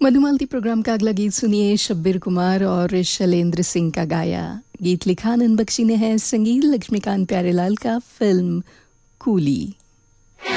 Madhumalti programme का अगला गीत सुनिए शब्बीर कुमार और शैलेंद्र सिंह का गाया। गीत लिखा आनंद बख्शी ने है, संगीत लक्ष्मीकांत प्यारेलाल का, फिल्म कूली।